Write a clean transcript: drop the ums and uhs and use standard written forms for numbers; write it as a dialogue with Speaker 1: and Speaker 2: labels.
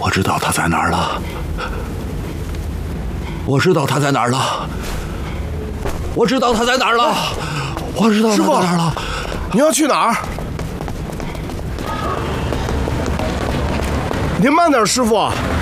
Speaker 1: 我知道他在哪儿了，我知道他在哪儿了，我知道他在哪儿了，我知道他在哪儿了。
Speaker 2: 你要去哪儿？您慢点，师傅。